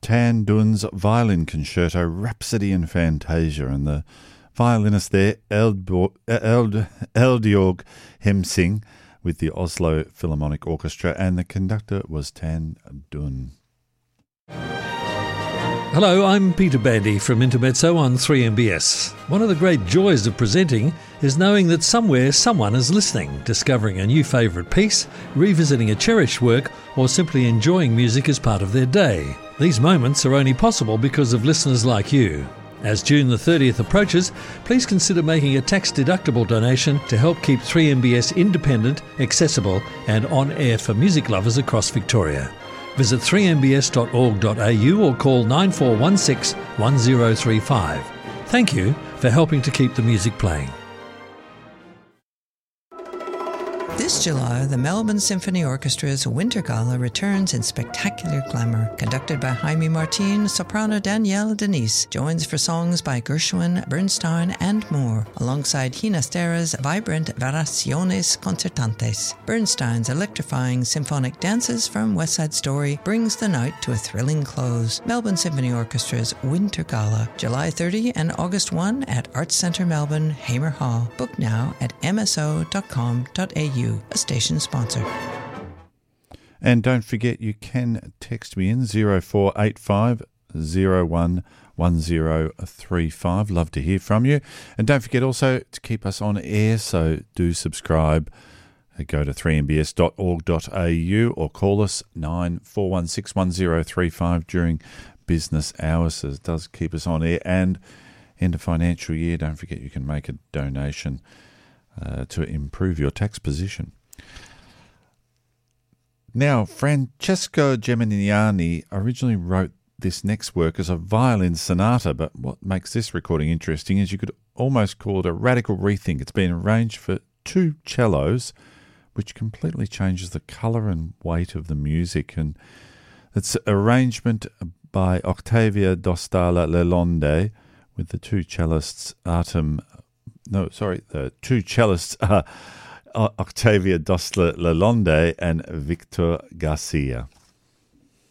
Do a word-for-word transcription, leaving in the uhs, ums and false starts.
Tan Dun's violin concerto Rhapsody and Fantasia, and the violinist there, Eldborg, Eld, Eldjorg Hemsing, with the Oslo Philharmonic Orchestra, and the conductor was Tan Dun. Hello, I'm Peter Bandy from Intermezzo on three M B S. One of the great joys of presenting is knowing that somewhere someone is listening, discovering a new favourite piece, revisiting a cherished work, or simply enjoying music as part of their day. These moments are only possible because of listeners like you. As June the thirtieth approaches, please consider making a tax-deductible donation to help keep three M B S independent, accessible and on-air for music lovers across Victoria. Visit three m b s dot org dot a u or call nine four one six one zero three five. Thank you for helping to keep the music playing. This July, the Melbourne Symphony Orchestra's Winter Gala returns in spectacular glamour. Conducted by Jaime Martin, soprano Danielle Denise joins for songs by Gershwin, Bernstein and more, alongside Ginastera's vibrant Variaciones Concertantes. Bernstein's electrifying symphonic dances from West Side Story brings the night to a thrilling close. Melbourne Symphony Orchestra's Winter Gala, July thirtieth and August first at Arts Centre Melbourne, Hamer Hall. Book now at m s o dot com dot a u. A station sponsor. And don't forget, you can text me in zero four eight five zero one one zero three five. Love to hear from you. And don't forget also to keep us on air, so do subscribe. Go to three m b s dot org dot a u or call us nine four one six one zero three five during business hours. So it does keep us on air. And end of financial year, don't forget you can make a donation Uh, to improve your tax position. Now, Francesco Geminiani originally wrote this next work as a violin sonata, but what makes this recording interesting is you could almost call it a radical rethink. It's been arranged for two cellos, which completely changes the colour and weight of the music, and it's arrangement by Octavia Dostala Lelonde with the two cellists Artem No, sorry, the two cellists are Octavia Dostler Lalonde and Victor Garcia.